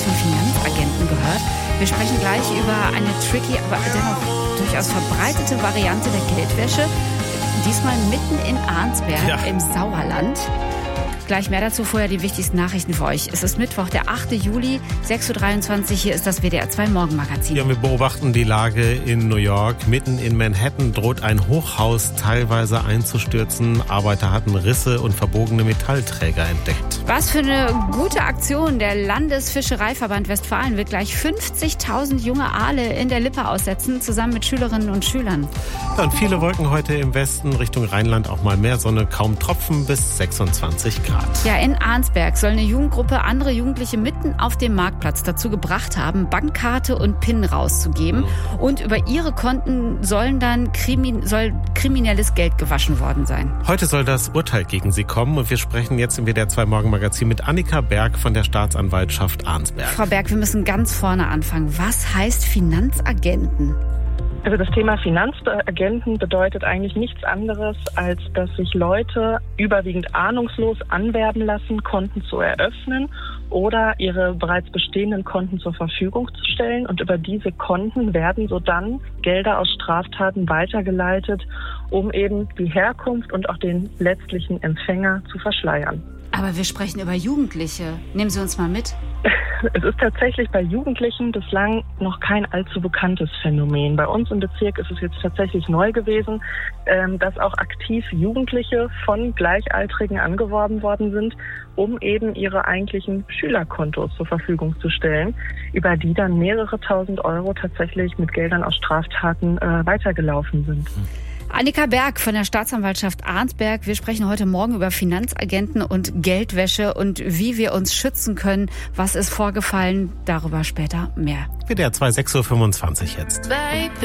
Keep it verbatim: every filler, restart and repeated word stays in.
von Finanzagenten gehört. Wir sprechen gleich über eine tricky, aber dennoch durchaus verbreitete Variante der Geldwäsche. Diesmal mitten in Arnsberg ja. im Sauerland. Gleich mehr dazu, vorher die wichtigsten Nachrichten für euch. Es ist Mittwoch, der achte Juli, sechs Uhr dreiundzwanzig. Hier ist das W D R zwei Morgenmagazin. Ja, wir beobachten die Lage in New York. Mitten in Manhattan droht ein Hochhaus teilweise einzustürzen. Arbeiter hatten Risse und verbogene Metallträger entdeckt. Was für eine gute Aktion. Der Landesfischereiverband Westfalen wird gleich fünfzigtausend junge Aale in der Lippe aussetzen, zusammen mit Schülerinnen und Schülern. Ja, und viele Wolken heute im Westen, Richtung Rheinland auch mal mehr Sonne, kaum Tropfen bis sechsundzwanzig Grad. Ja, in Arnsberg soll eine Jugendgruppe andere Jugendliche mitten auf dem Marktplatz dazu gebracht haben, Bankkarte und PIN rauszugeben. Mhm. Und über ihre Konten sollen dann krimin- soll kriminelles Geld gewaschen worden sein. Heute soll das Urteil gegen sie kommen und wir sprechen jetzt im W D R zwei Morgenmagazin mit Annika Berg von der Staatsanwaltschaft Arnsberg. Frau Berg, wir müssen ganz vorne anfangen. Was heißt Finanzagenten? Also das Thema Finanzagenten bedeutet eigentlich nichts anderes, als dass sich Leute überwiegend ahnungslos anwerben lassen, Konten zu eröffnen oder ihre bereits bestehenden Konten zur Verfügung zu stellen. Und über diese Konten werden sodann Gelder aus Straftaten weitergeleitet, um eben die Herkunft und auch den letztlichen Empfänger zu verschleiern. Aber wir sprechen über Jugendliche. Nehmen Sie uns mal mit. Es ist tatsächlich bei Jugendlichen bislang noch kein allzu bekanntes Phänomen. Bei uns im Bezirk ist es jetzt tatsächlich neu gewesen, dass auch aktiv Jugendliche von Gleichaltrigen angeworben worden sind, um eben ihre eigentlichen Schülerkontos zur Verfügung zu stellen, über die dann mehrere tausend Euro tatsächlich mit Geldern aus Straftaten äh, weitergelaufen sind. Annika Berg von der Staatsanwaltschaft Arnsberg. Wir sprechen heute Morgen über Finanzagenten und Geldwäsche und wie wir uns schützen können. Was ist vorgefallen? Darüber später mehr. W D R zwei, sechs Uhr fünfundzwanzig jetzt. Baby.